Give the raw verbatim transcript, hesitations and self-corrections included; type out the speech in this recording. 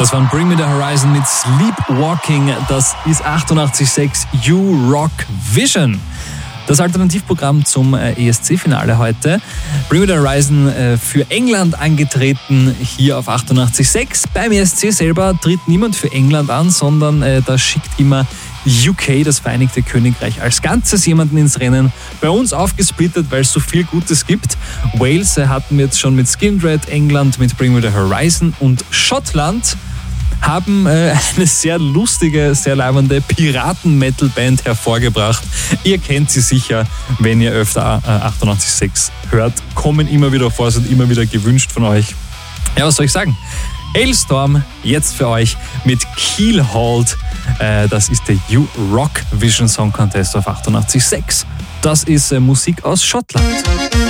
Das waren Bring Me The Horizon mit Sleepwalking. Das ist achtundachtzig Komma sechs You Rock Vision. Das Alternativprogramm zum E S C-Finale heute. Bring Me The Horizon äh, für England angetreten, hier auf achtundachtzig Komma sechs. Beim E S C selber tritt niemand für England an, sondern äh, da schickt immer U K, das Vereinigte Königreich, als Ganzes jemanden ins Rennen. Bei uns aufgesplittet, weil es so viel Gutes gibt. Wales äh, hatten wir jetzt schon mit Skindred, England mit Bring Me The Horizon und Schottland haben äh, eine sehr lustige, sehr leibende Piraten-Metal-Band hervorgebracht. Ihr kennt sie sicher, wenn ihr öfter äh, achtundachtzig Komma sechs hört. Kommen immer wieder vor, sind immer wieder gewünscht von euch. Ja, was soll ich sagen? Hailstorm, jetzt für euch mit Keelhauled. Äh, das ist der You Rock Vision Song Contest auf achtundachtzig Komma sechs. Das ist äh, Musik aus Schottland.